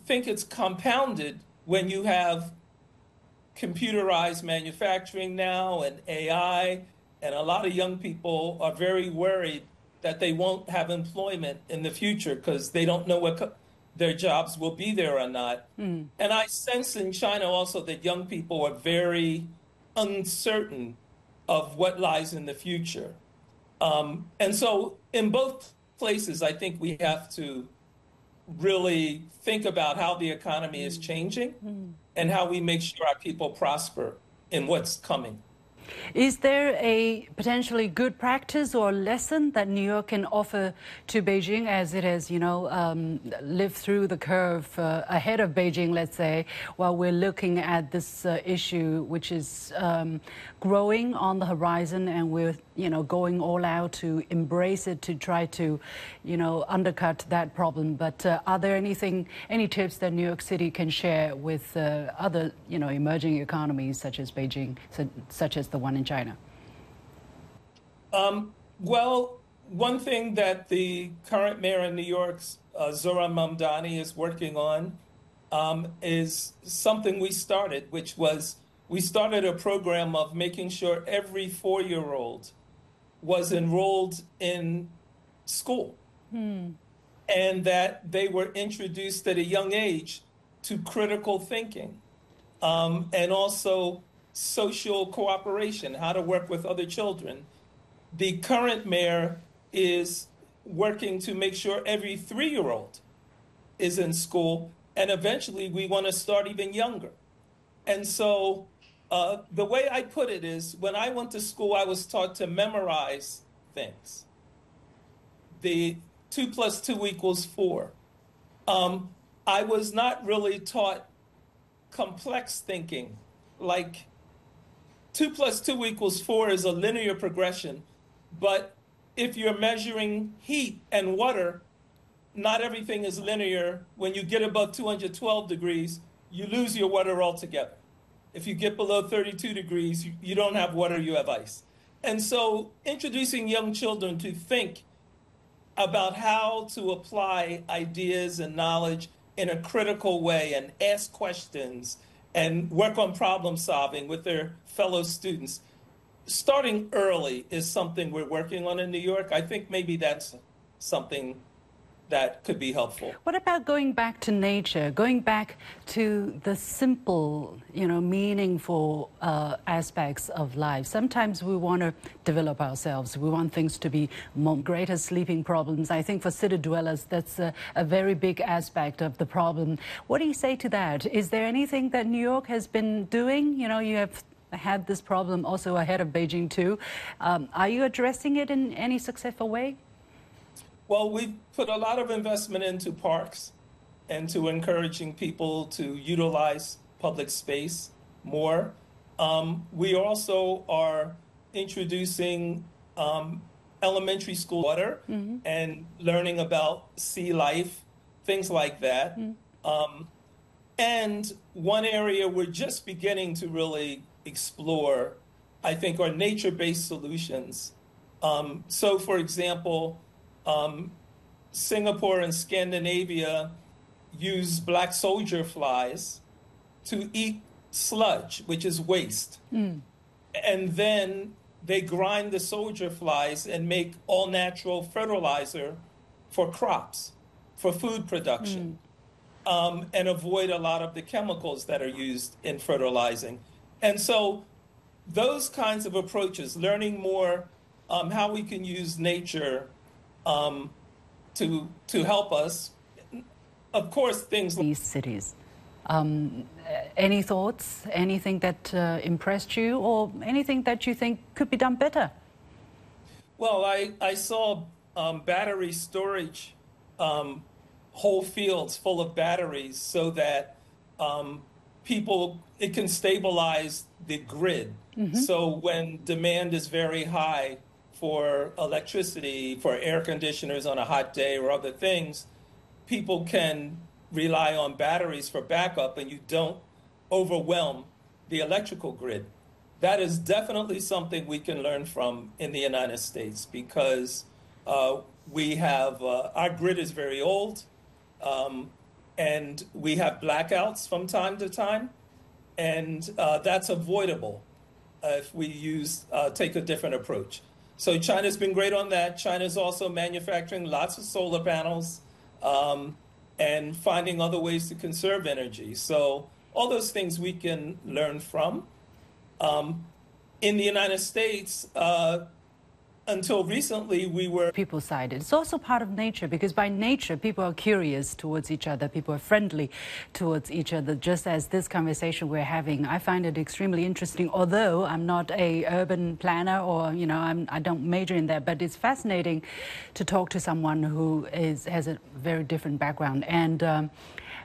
think it's compounded when you have computerized manufacturing now and AI, and a lot of young people are very worried that they won't have employment in the future because they don't know what their jobs will be there or not. And I sense in China also that young people are very uncertain of what lies in the future. And so in both places, I think we have to really think about how the economy is changing and how we make sure our people prosper in what's coming. Is there a potentially good practice or lesson that New York can offer to Beijing as it has, lived through the curve ahead of Beijing, let's say, while we're looking at this issue, which is growing on the horizon, and we're, going all out to embrace it, to try to, undercut that problem. But are there any tips that New York City can share with other, emerging economies such as Beijing, such as the one in China? Well, one thing that the current mayor of New York's Zohran Mamdani is working on is something we started, which was we started a program of making sure every 4-year-old was enrolled in school and that they were introduced at a young age to critical thinking and also social cooperation, how to work with other children. The current mayor is working to make sure every 3-year-old is in school, and eventually we want to start even younger. And so the way I put it is, when I went to school, I was taught to memorize things. The 2 + 2 = 4. I was not really taught complex thinking, like 2 + 2 = 4 is a linear progression, but if you're measuring heat and water, not everything is linear. When you get above 212 degrees, you lose your water altogether. If you get below 32 degrees, you don't have water, you have ice. And so introducing young children to think about how to apply ideas and knowledge in a critical way and ask questions and work on problem solving with their fellow students, starting early, is something we're working on in New York. I think maybe that's something that could be helpful. What about going back to nature, going back to the simple, meaningful aspects of life? Sometimes we want to develop ourselves. We want things to be greater sleeping problems. I think for city dwellers, that's a very big aspect of the problem. What do you say to that? Is there anything that New York has been doing? You have had this problem also ahead of Beijing too. Are you addressing it in any successful way? Well, we've put a lot of investment into parks and to encouraging people to utilize public space more. We also are introducing elementary school water and learning about sea life, things like that. And one area we're just beginning to really explore, I think, are nature-based solutions. So, for example, Singapore and Scandinavia use black soldier flies to eat sludge, which is waste. And then they grind the soldier flies and make all natural fertilizer for crops, for food production, and avoid a lot of the chemicals that are used in fertilizing. And so those kinds of approaches, learning more how we can use nature to help us. Of course, things like these cities. Any thoughts? Anything that impressed you, or anything that you think could be done better? Well, I saw battery storage, whole fields full of batteries, so that it can stabilize the grid. So when demand is very high for electricity, for air conditioners on a hot day or other things, people can rely on batteries for backup, and you don't overwhelm the electrical grid. That is definitely something we can learn from in the United States, because we have, our grid is very old, and we have blackouts from time to time, and that's avoidable if we take a different approach. So China's been great on that. China's also manufacturing lots of solar panels and finding other ways to conserve energy. So all those things we can learn from. In the United States, until recently, we were... People side. It's also part of nature, because by nature, people are curious towards each other. People are friendly towards each other, just as this conversation we're having. I find it extremely interesting, although I'm not a urban planner or, you know, I don't major in that, but it's fascinating to talk to someone who has a very different background. And